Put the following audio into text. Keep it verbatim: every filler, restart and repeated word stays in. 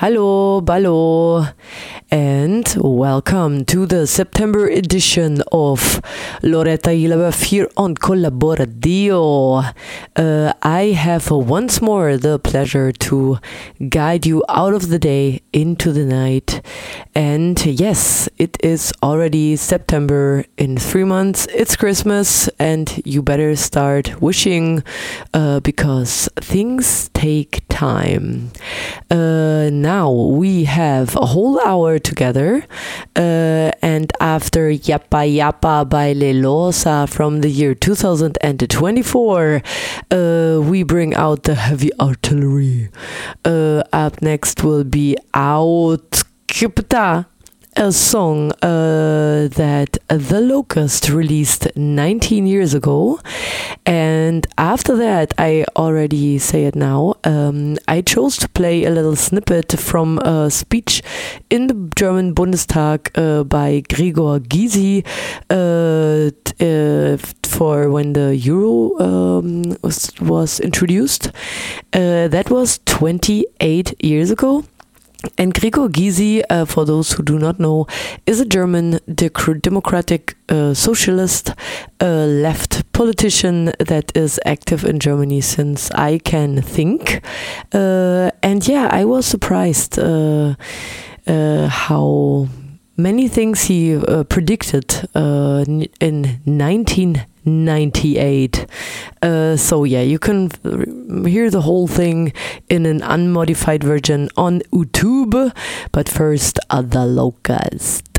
Hallo, ballo, and welcome to the September edition of Loretta Ilabef here on Collaboradio. Uh, I have uh, once more the pleasure to guide you out of the day into the night. And yes, it is already September. In three months, it's Christmas, and you better start wishing uh, because things take time. Uh, now we have a whole hour together, uh, and after Yappa Yappa by Lelosa from the year two thousand twenty-four, uh, we bring out the heavy artillery. Uh, up next will be Out Kipta, a song uh, that The Locust released nineteen years ago. And after that, I already say it now, um, I chose to play a little snippet from a speech in the German Bundestag uh, by Gregor Gysi uh, t- uh, for when the euro um, was, was introduced. Uh, that was twenty-eight years ago. And Gregor Gysi, uh, for those who do not know, is a German dec- democratic uh, socialist uh, left politician that is active in Germany since I can think. Uh, and yeah, I was surprised uh, uh, how many things he uh, predicted uh, in nineteen ninety-eight. Uh, so yeah, you can hear the whole thing in an unmodified version on YouTube. But first, uh, The Locust.